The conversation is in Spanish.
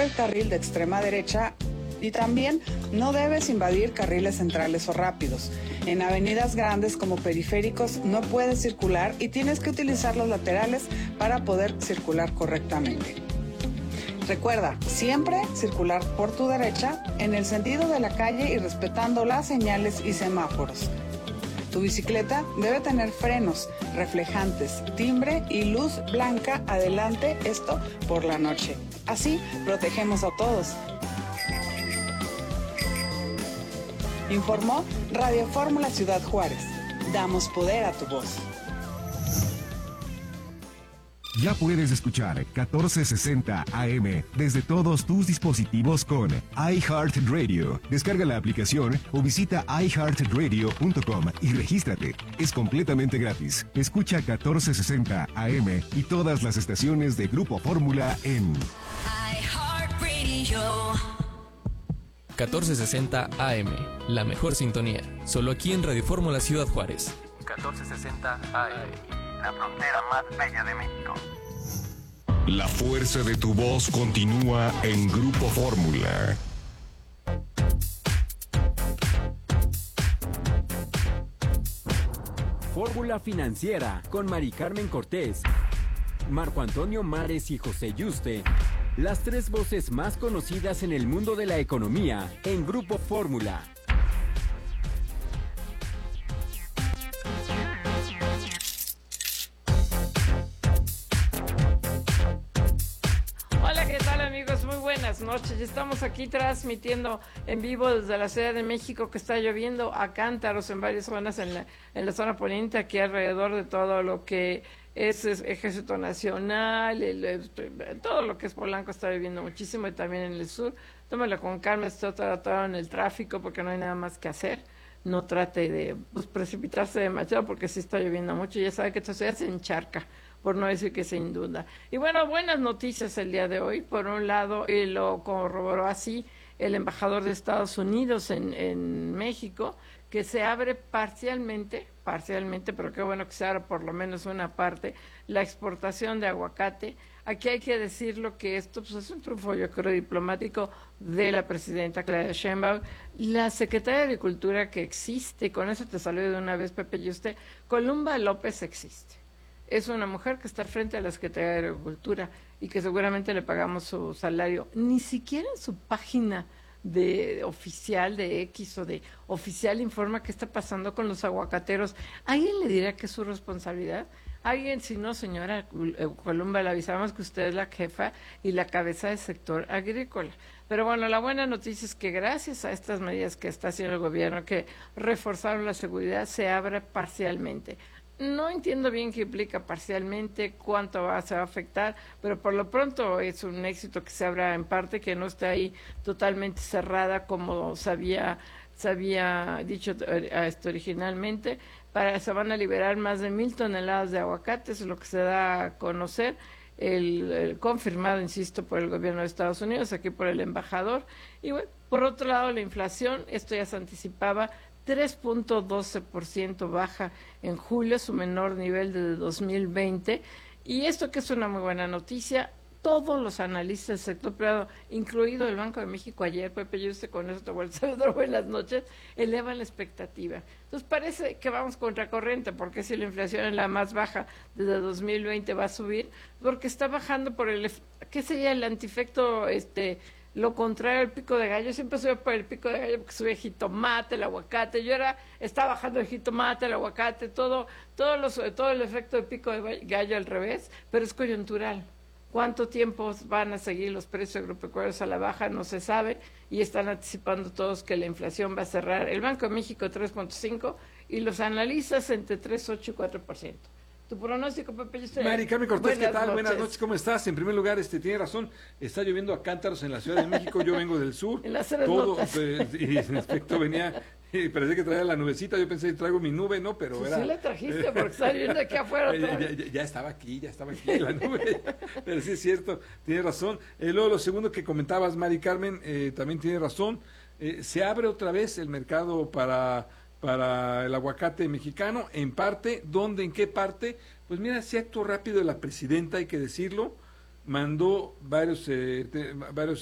el carril de extrema derecha y también no debes invadir carriles centrales o rápidos. En avenidas grandes como periféricos no puedes circular y tienes que utilizar los laterales para poder circular correctamente. Recuerda, siempre circular por tu derecha en el sentido de la calle y respetando las señales y semáforos. Tu bicicleta debe tener frenos, reflejantes, timbre y luz blanca adelante, esto por la noche. Así protegemos a todos. Informó Radio Fórmula Ciudad Juárez. Damos poder a tu voz. Ya puedes escuchar 1460 AM desde todos tus dispositivos con iHeartRadio. Descarga la aplicación o visita iHeartRadio.com y regístrate. Es completamente gratis. Escucha 1460 AM y todas las estaciones de Grupo Fórmula en iHeartRadio. 1460 AM, la mejor sintonía. Solo aquí en Radio Fórmula Ciudad Juárez. 1460 AM. La frontera más bella de México. La fuerza de tu voz continúa en Grupo Fórmula. Fórmula Financiera con Mari Carmen Cortés, Marco Antonio Mares y José Yuste. Las tres voces más conocidas en el mundo de la economía en Grupo Fórmula. Hola, ¿qué tal, amigos? Muy buenas noches. Estamos aquí transmitiendo en vivo desde la Ciudad de México, que está lloviendo a cántaros en varias zonas en la zona poniente, aquí alrededor de todo lo que es Ejército Nacional, todo lo que es Polanco está lloviendo muchísimo, y también en el sur. Tómalo con calma, está tratado en el tráfico porque no hay nada más que hacer. No trate de precipitarse demasiado porque sí está lloviendo mucho. Ya sabe que esto se encharca, por no decir que se inunda. Y bueno, buenas noticias el día de hoy. Por un lado, y lo corroboró así el embajador de Estados Unidos en México, que se abre parcialmente, pero qué bueno que se abra por lo menos una parte, la exportación de aguacate. Aquí hay que decirlo que esto pues, es un triunfo, yo creo, diplomático de la presidenta Claudia Sheinbaum. La secretaria de Agricultura que existe, con eso te saludo de una vez, Pepe y usted, Columba López existe. Es una mujer que está al frente de la Secretaría de Agricultura y que seguramente le pagamos su salario. Ni siquiera en su página de oficial de X o de oficial informa qué está pasando con los aguacateros. ¿Alguien le dirá que es su responsabilidad? Alguien, si no, señora Columba, le avisamos que usted es la jefa y la cabeza del sector agrícola. Pero bueno, la buena noticia es que gracias a estas medidas que está haciendo el gobierno, que reforzaron la seguridad, se abre parcialmente. No entiendo bien qué implica parcialmente, cuánto se va a afectar, pero por lo pronto es un éxito que se abra en parte, que no esté ahí totalmente cerrada como se había dicho originalmente. Se van a liberar más de 1,000 toneladas de aguacates, es lo que se da a conocer, el confirmado, insisto, por el gobierno de Estados Unidos, aquí por el embajador. Y bueno, por otro lado, la inflación, esto ya se anticipaba, 3.12% baja en julio, su menor nivel desde 2020, y esto que es una muy buena noticia. Todos los analistas del sector privado, incluido el Banco de México ayer, Pepe, yo con eso te vuelvo a saludar, buenas noches, elevan la expectativa. Entonces parece que vamos contracorriente, porque si la inflación es la más baja desde 2020 va a subir, porque está bajando por ¿qué sería el antiefecto? Lo contrario, el pico de gallo, siempre sube por el pico de gallo porque sube el jitomate, el aguacate. Está bajando el jitomate, el aguacate, todo el efecto de pico de gallo al revés, pero es coyuntural. ¿Cuánto tiempo van a seguir los precios agropecuarios a la baja? No se sabe, y están anticipando todos que la inflación va a cerrar el Banco de México 3.5% y los analistas entre 3.8% y 4%. Tu pronóstico, Pepe. Mari Carmen Cortés, ¿qué tal? Buenas noches, ¿cómo estás? En primer lugar, tiene razón, está lloviendo a cántaros en la Ciudad de México, yo vengo del sur. En las todo, y en efecto venía, parecía que traía la nubecita, yo pensé que traigo mi nube, ¿no? Pero pues era... sí la trajiste, porque está lloviendo aquí afuera. Ya estaba aquí la nube, pero sí es cierto, tiene razón. Luego lo segundo que comentabas, Mari Carmen, también tiene razón, se abre otra vez el mercado para el aguacate mexicano, en parte. ¿Dónde? ¿En qué parte? Pues mira, sí actuó rápido la presidenta, hay que decirlo, mandó varios